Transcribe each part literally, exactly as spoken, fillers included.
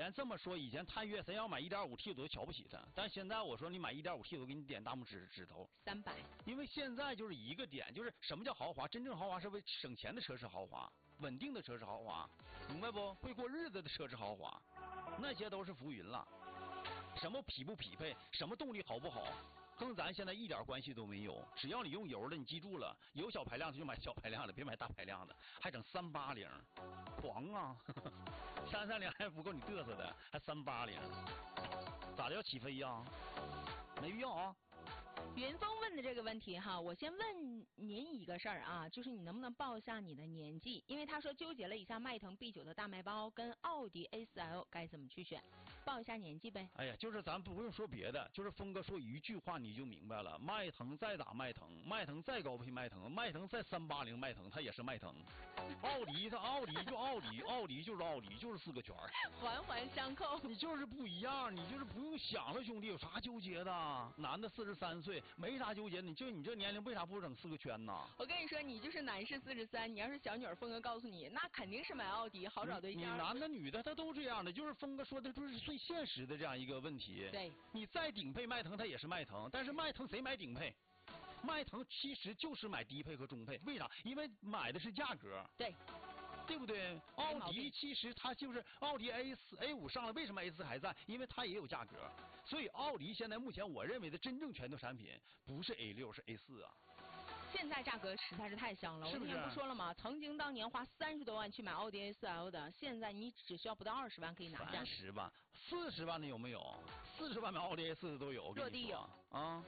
前这么说，以前探岳谁要买 一点五 T 我都瞧不起他，但是现在我说你买 一点五 T 我给你点大拇指指头。 三百。 因为现在就是一个点，就是什么叫豪华？真正豪华是为省钱的车是豪华，稳定的车是豪华，明白不？会过日子的车是豪华，那些都是浮云了。什么匹不匹配，什么动力好不好？跟咱现在一点关系都没有，只要你用油的，你记住了，有小排量就买小排量的，别买大排量的，还整三八零，狂啊！三三零还不够你嘚瑟的，还三八零，咋的要起飞呀？没必要啊。 云峰问的这个问题哈，我先问您一个事儿啊，就是你能不能报一下你的年纪？因为他说纠结了一下迈腾 B 九 的大麦包跟奥迪 A 四 L 该怎么去选，报一下年纪呗。 哎呀，就是咱不用说别的，就是峰哥说一句话你就明白了，迈腾再打迈腾，迈腾再高配迈腾，迈腾再三八零迈腾，它也是迈腾。奥迪它奥迪就奥迪，奥迪就是奥迪，就是四个圈儿， 环环相扣。 你就是不一样，你就是不用想了，兄弟，有啥纠结的？男的四十三岁，没啥纠结，你就你这年龄为啥不整四个圈呢？ 我跟你说，你就是男士四十三，你要是小女儿，峰哥告诉你，那肯定是买奥迪，好找对象。 你男的女的他都这样的，就是峰哥说的就是最现实的这样一个问题。 对， 你再顶配迈腾，它也是迈腾，但是迈腾谁买顶配？迈腾其实就是买低配和中配，为啥？因为买的是价格。 对。 对不对？奥迪其实它就是奥迪 A 四 A 五上了，为什么 A 四还在？因为它也有价格。所以奥迪现在目前我认为的真正拳头产品不是 A 六是 A 四啊。 现在价格实在是太香了， 是不是？ 我之前不说了吗？曾经当年花三十多万去买奥迪 A 四 L 的，现在你只需要不到二十万可以拿下。 三十万、四十万的有没有？四十万买奥迪 A 四的都有。 落地有啊。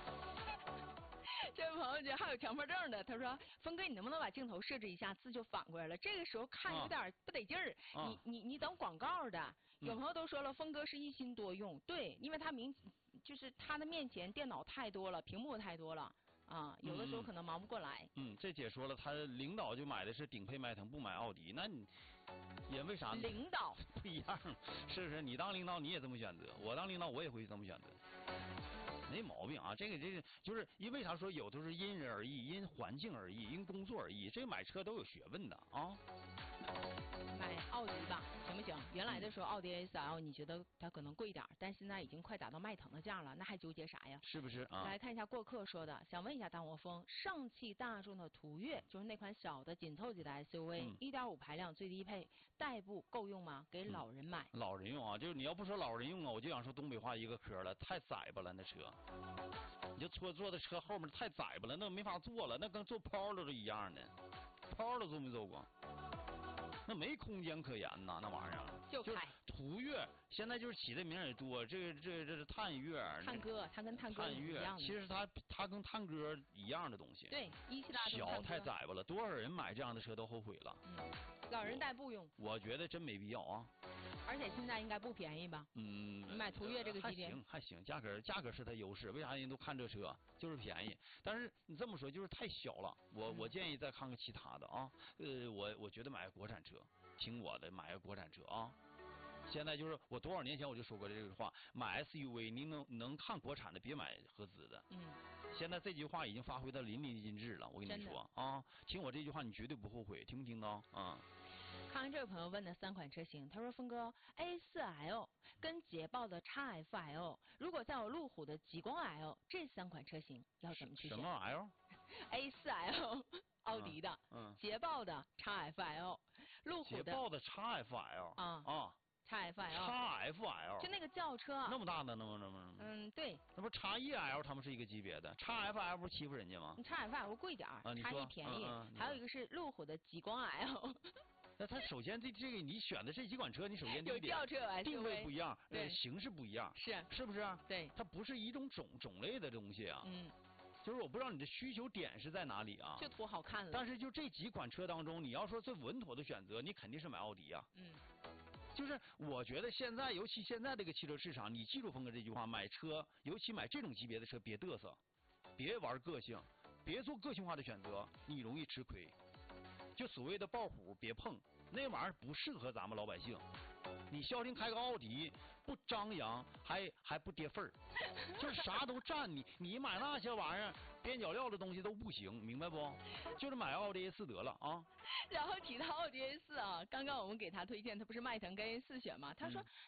这位朋友圈还有强迫症的，他说：“峰哥，你能不能把镜头设置一下，字就反过来了？这个时候看有点不得劲儿。 啊、 你你你等广告的。有朋友都说了，峰哥是一心多用，对，因为他明就是他的面前电脑太多了，屏幕太多了。”啊，有的时候可能忙不过来。 嗯，这姐说了，他领导就买的是顶配迈腾，不买奥迪，那你也为啥呢？ 领导不一样，是不是？你当领导你也这么选择，我当领导我也会这么选择，没毛病啊。这个这个就是因为啥说有都是因人而异，因环境而异，因工作而异。这买车都有学问的啊。 买奥迪吧，行不行？原来的时候奥迪 A 四 L 你觉得它可能贵点，但现在已经快达到迈腾的价了，那还纠结啥呀？ 是不是啊？ 来看一下过客说的，想问一下大窝峰，上汽大众的途岳就是那款小的紧凑级的 S U V， 一点五排量最低配，代步够用吗？给老人买？ 嗯、老人用啊，就是你要不说老人用啊，我就想说东北话一个嗑了，太窄巴了那车。你就坐坐的车后面太窄巴了，那没法坐了，那跟坐 Polo 都一样的。Polo 坐没坐过？那没空间可言呐，那玩意儿就开途岳，现在就是起的名也多，这个这这是探岳， 探戈，它跟探戈一样的。 其实它它跟探戈一样的东西。 对，一汽大众小太窄巴了，多少人买这样的车都后悔了。 嗯，老人代步用。 我觉得真没必要啊。 而且现在应该不便宜吧？ 嗯， 你买途岳这个级别还行还行，价格价格是它优势，为啥人都看这车？就是便宜。但是你这么说就是太小了，我、嗯、我建议再看看其他的啊。呃，我我觉得买个国产车，听我的，买个国产车啊。现在就是我多少年前我就说过这句话，买 S U V 你能能看国产的，别买合资的。 嗯。 现在这句话已经发挥到淋漓尽致了，我跟你说啊，听我这句话你绝对不后悔，听没听到啊？ 看看这位朋友问的三款车型，他说峰哥 A 四 L 跟捷豹的 X F L， 如果再有路虎的极光 L， 这三款车型要怎么去选？ 什么 L？ A 四 L 奥迪的，嗯，捷豹的 X F L， 路虎的捷豹的 X F L 啊啊。 X F L， X F L 就那个轿车， 那么大的，那么那么， 嗯，对， 那不 X E L 他们是一个级别的 ，X F L 不是欺负人家吗 ？X F L 贵点儿， 啊， 叉 E 便宜， 嗯嗯、 还有一个是路虎的极光 L。 那它首先这这个你选的这几款车，你首先第一点有轿车 S U V 定位不一样，呃，形式不一样， 是是不是？ 对， 它不是一种种种类的东西啊。 嗯。 就是我不知道你的需求点是在哪里啊？ 就图好看了。 但是就这几款车当中，你要说最稳妥的选择，你肯定是买奥迪啊。 嗯。 就是我觉得现在，尤其现在这个汽车市场，你记住峰哥这句话：买车，尤其买这种级别的车，别嘚瑟，别玩个性，别做个性化的选择，你容易吃亏。就所谓的爆虎，别碰，那玩意儿不适合咱们老百姓。你消停开个奥迪，不张扬，还还不跌份儿，就是啥都占你。你买那些玩意儿边角料的东西都不行，明白不？就是买奥迪 A 四得了啊。 然后提到奥迪 A 四啊，刚刚我们给他推荐，他不是迈腾跟 A 四选吗？他说、嗯、